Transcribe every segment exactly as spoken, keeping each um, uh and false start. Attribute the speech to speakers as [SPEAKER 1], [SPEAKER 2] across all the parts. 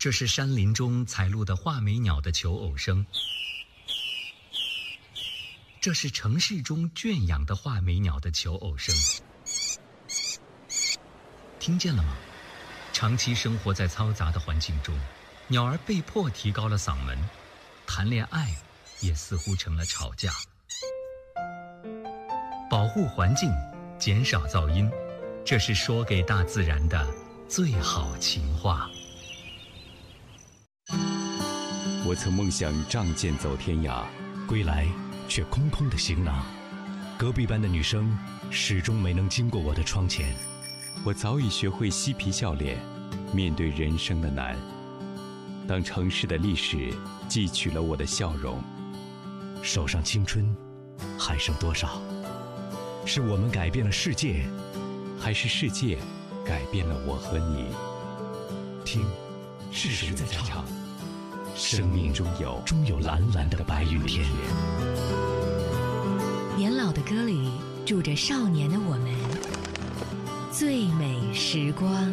[SPEAKER 1] 这是山林中采录的画眉鸟的求偶声，这是城市中圈养的画眉鸟的求偶声。听见了吗？长期生活在嘈杂的环境中，鸟儿被迫提高了嗓门，谈恋爱也似乎成了吵架。保护环境，减少噪音，这是说给大自然的最好情话。
[SPEAKER 2] 我曾梦想仗剑走天涯，
[SPEAKER 3] 归来却空空的行囊。隔壁班的女生始终没能经过我的窗前。
[SPEAKER 2] 我早已学会嬉皮笑脸，面对人生的难。当城市的历史汲取了我的笑容，
[SPEAKER 3] 手上青春还剩多少？是我们改变了世界，
[SPEAKER 2] 还是世界改变了我和你？
[SPEAKER 3] 听，是谁在唱？
[SPEAKER 2] 生命中有
[SPEAKER 3] 终有蓝蓝的白云天。
[SPEAKER 4] 年老的歌里住着少年的我们，最美时光。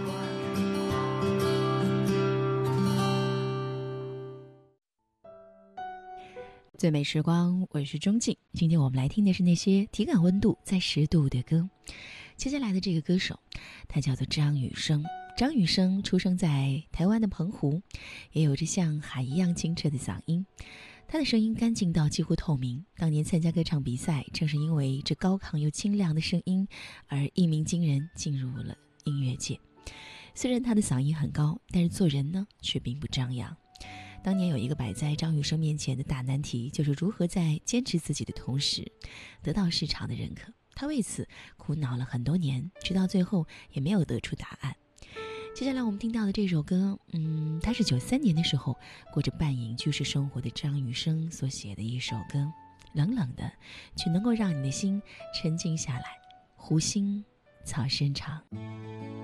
[SPEAKER 4] 最美时光，我是钟静。今天我们来听的是那些体感温度在十度的歌。接下来的这个歌手，他叫做张雨生。张雨生出生在台湾的澎湖，也有着像海一样清澈的嗓音。他的声音干净到几乎透明。当年参加歌唱比赛，正是因为这高亢又清亮的声音，而一鸣惊人，进入了音乐界。虽然他的嗓音很高，但是做人呢，却并不张扬。当年有一个摆在张雨生面前的大难题，就是如何在坚持自己的同时，得到市场的认可。他为此苦恼了很多年，直到最后也没有得出答案。接下来我们听到的这首歌，嗯，它是九三年的时候过着半隐居士生活的张雨生所写的一首歌，冷冷的，却能够让你的心沉静下来。湖心草深长。